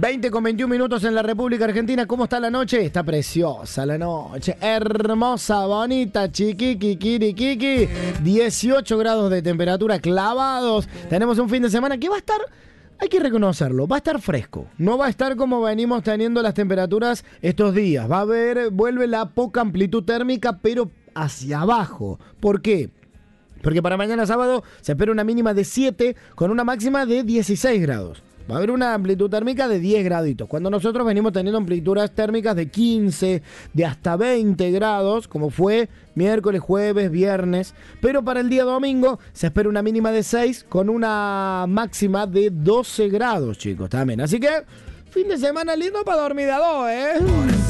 20:21 en la República Argentina. ¿Cómo está la noche? Está preciosa la noche. Hermosa, bonita, chiquiquiquiriquiqui. 18 grados de temperatura clavados. Tenemos un fin de semana que va a estar, hay que reconocerlo, va a estar fresco. No va a estar como venimos teniendo las temperaturas estos días. Vuelve la poca amplitud térmica, pero hacia abajo. ¿Por qué? Porque para mañana sábado se espera una mínima de 7 con una máxima de 16 grados. Va a haber una amplitud térmica de 10 graditos. Cuando nosotros venimos teniendo amplitudes térmicas de 15, de hasta 20 grados, como fue miércoles, jueves, viernes. Pero para el día domingo se espera una mínima de 6 con una máxima de 12 grados, chicos, también. Así que, fin de semana lindo para dormir de a dos, ¿eh?